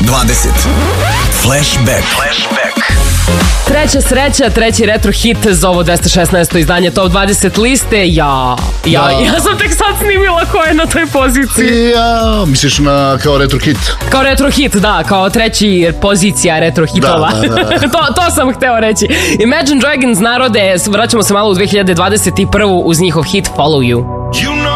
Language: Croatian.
Flashback. Treća sreća, treći retro hit za ovo 216. izdanje Top 20 liste. Ja sam tek sad snimila ko je na toj poziciji. Ja, misliš na kao retro hit? Kao retro hit, da, kao treći pozicija retro hitova. To sam hteo reći. Imagine Dragons, narode, vraćamo se malo u 2021. uz njihov hit Follow You.